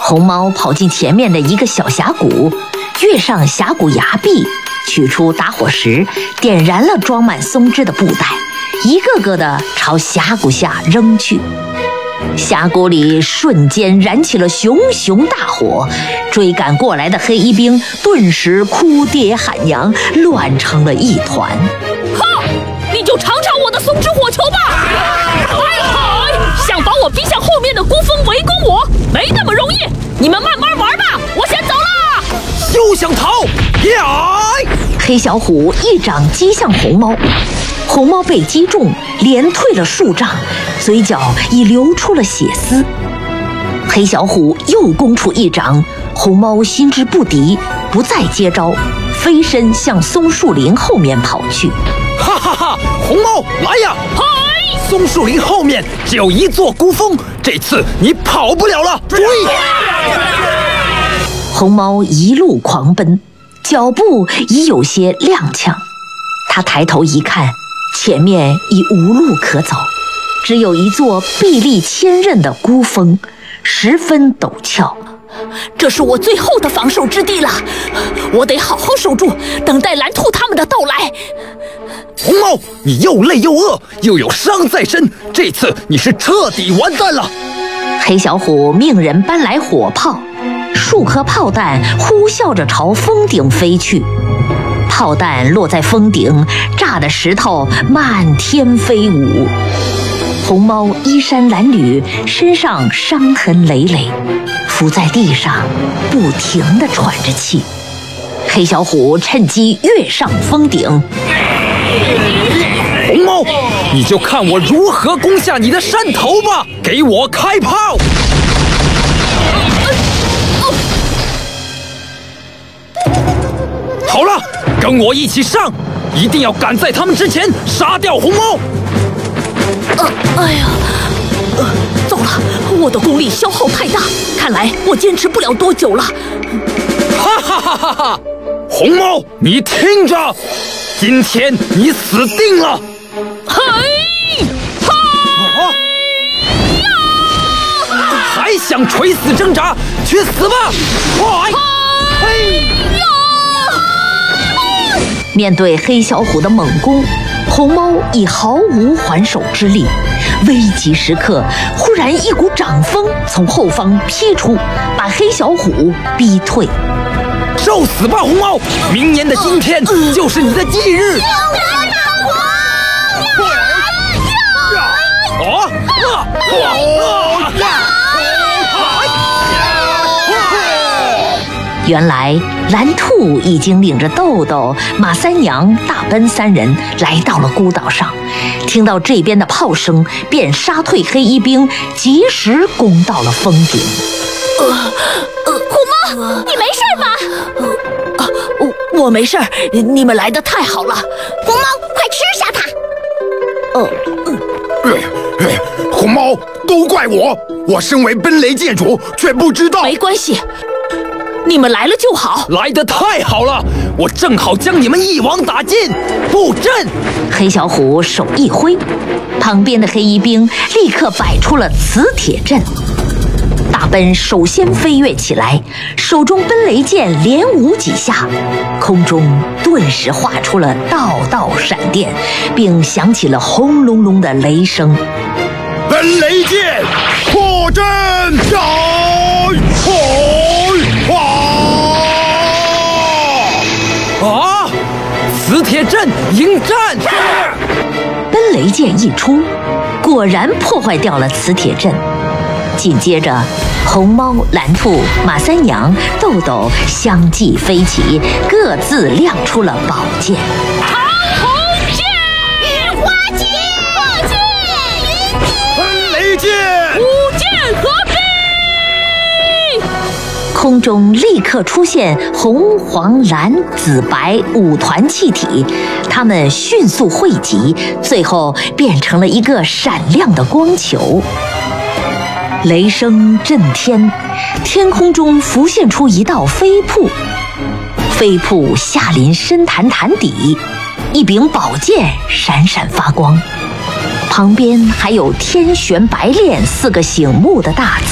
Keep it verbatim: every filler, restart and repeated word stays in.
红猫跑进前面的一个小峡谷，跃上峡谷崖壁，取出打火石，点燃了装满松枝的布袋，一个个的朝峡谷下扔去。峡谷里瞬间燃起了熊熊大火，追赶过来的黑衣兵顿时哭爹喊娘，乱成了一团。 哈，你就尝尝我的松枝火球吧！哎嗨，想把我逼向后面的孤峰围攻我，没那么容易。你们慢慢玩吧，我先走了。 休想逃！呀！ 黑小虎一掌击向红猫，红猫被击中，连退了数丈，嘴角已流出了血丝。黑小虎又攻出一掌，红猫心知不敌，不再接招，飞身向松树林后面跑去。 哈哈哈！红猫来呀！ 嗨！ 松树林后面只有一座孤峰，这次你跑不了了！追！ 红猫一路狂奔，脚步已有些踉跄。他抬头一看，前面已无路可走，只有一座壁立千仞的孤峰，十分陡峭。 这是我最后的防守之地了，我得好好守住，等待蓝兔他们的到来。 红猫，你又累又饿，又有伤在身，这次你是彻底完蛋了。 黑小虎命人搬来火炮，数颗炮弹呼啸着朝峰顶飞去。炮弹落在峰顶，炸得石头漫天飞舞。红猫衣衫褴褛，身上伤痕累累，伏在地上不停地喘着气。黑小虎趁机跃上峰顶。 红猫，你就看我如何攻下你的山头吧！给我开炮！好了，跟我一起上，一定要赶在他们之前杀掉红猫。 呃，哎呀，呃，糟了，我的功力消耗太大，看来我坚持不了多久了。 哈哈哈哈哈！红猫，你听着，今天你死定了！ 嘿，哈！ 啊、还想垂死挣扎？去死吧！快！嘿！ 面对黑小虎的猛攻，红猫已毫无还手之力。危急时刻，忽然一股掌风从后方劈出，把黑小虎逼退。 受死吧，红猫！明年的今天就是你的忌日！啊！ 原来蓝兔已经领着豆豆、马三娘、大奔三人来到了孤岛上，听到这边的炮声，便杀退黑衣兵，及时攻到了峰顶。 呃呃，虎猫，你没事吧？呃啊，我我没事，你们来得太好了。 红猫，快吃下它！ 哦， 嗯，红猫，都怪我，我身为奔雷界主，却不知道。 没关系。你们来了就好， 来得太好了！我正好将你们一网打尽，布阵。 黑小虎手一挥，旁边的黑衣兵立刻摆出了磁铁阵。大奔首先飞跃起来，手中奔雷剑连舞几下，空中顿时画出了道道闪电，并响起了轰隆隆的雷声。 奔雷剑破阵，斩！ 啊！磁铁阵迎战！ 奔雷剑一出，果然破坏掉了磁铁阵。紧接着，红猫、蓝兔、马三娘、豆豆相继飞起，各自亮出了宝剑。 长虹剑、 雨花剑、火剑、云梯、 奔雷剑， 五剑合璧。 空中立刻出现红、黄、蓝、紫、白五团气体，它们迅速汇集，最后变成了一个闪亮的光球。雷声震天，天空中浮现出一道飞瀑，飞瀑下临深潭潭底，一柄宝剑闪闪发光，旁边还有天旋白练四个醒目的大字。